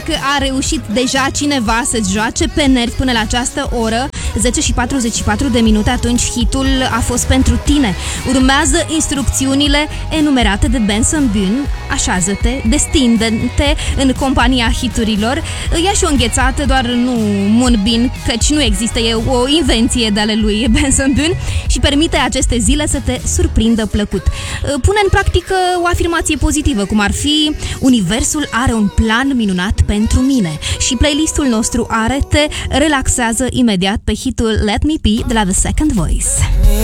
dacă a reușit deja cineva să-ți joace pe nervi până la această oră, 10 și 44 de minute, atunci hitul a fost pentru tine. Urmează instrucțiunile enumerate de Benson Boone. Așează-te, destinde-te în compania hiturilor. Ia și o înghețată, doar nu Moonbeam, căci nu există, e o invenție de ale lui Benson Boone, și permite aceste zile să te surprindă plăcut. Pune în practică o afirmație pozitivă, cum ar fi: universul are un plan minunat pentru mine. Și playlistul nostru te relaxează imediat pe hitul Let Me Be de la The Second Voice.